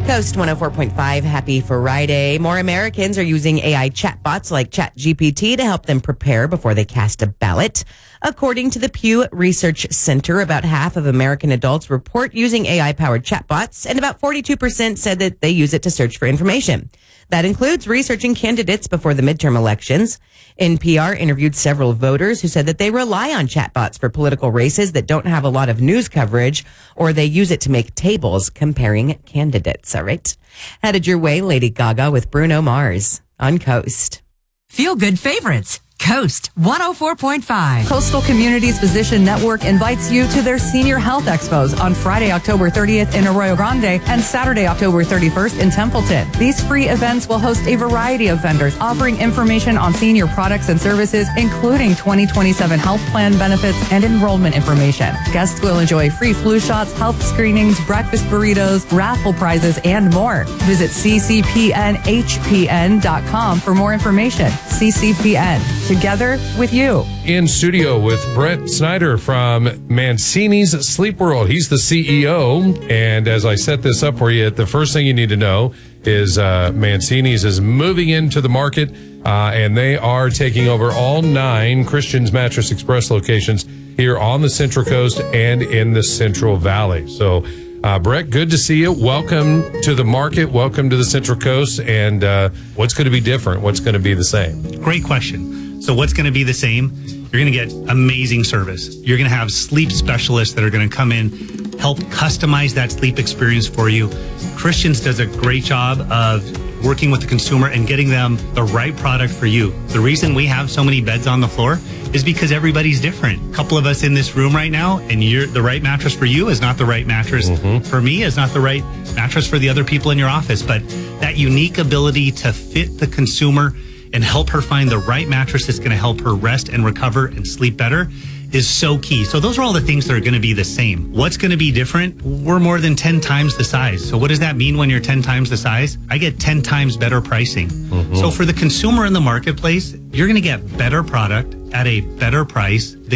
Coast 104.5, happy Friday. More Americans are using AI chatbots like ChatGPT to help them prepare before they cast a ballot. According to the Pew Research Center, about half of American adults report using AI-powered chatbots, and about 42% said that they use it to search for information. That includes researching candidates before the midterm elections. NPR interviewed several voters who said that they rely on chatbots for political races that don't have a lot of news coverage, or they use it to make tables comparing candidates. All right. Headed your way, Lady Gaga with Bruno Mars on Coast. Feel good favorites. Coast 104.5. Coastal Communities Physician Network invites you to their Senior Health Expos on Friday, October 30th in Arroyo Grande and Saturday, October 31st in Templeton. These free events will host a variety of vendors offering information on senior products and services, including 2027 health plan benefits and enrollment information. Guests will enjoy free flu shots, health screenings, breakfast burritos, raffle prizes, and more. Visit ccpnhpn.com for more information. CCPN. Together with you. In studio with Brett Snyder from Mancini's Sleep World. He's the CEO. And as I set this up for you, the first thing you need to know is Mancini's is moving into the market, and they are taking over all 9 Christian's Mattress Express locations here on the Central Coast and in the Central Valley. So, Brett, good to see you. Welcome to the market. Welcome to the Central Coast. And what's going to be different? What's going to be the same? Great question. So what's going to be the same? You're going to get amazing service. You're going to have sleep specialists that are going to come in, help customize that sleep experience for you. Christian's does a great job of working with the consumer and getting them the right product for you. The reason we have so many beds on the floor is because everybody's different. A couple of us in this room right now, and the right mattress for you is not the right mattress for me, is not the right mattress for the other people in your office. But that unique ability to fit the consumer and help her find the right mattress that's going to help her rest and recover and sleep better is so key. So those are all the things that are going to be the same. What's going to be different? We're more than 10 times the size. So what does that mean when you're 10 times the size? I get 10 times better pricing. So for the consumer in the marketplace, you're going to get better product at a better price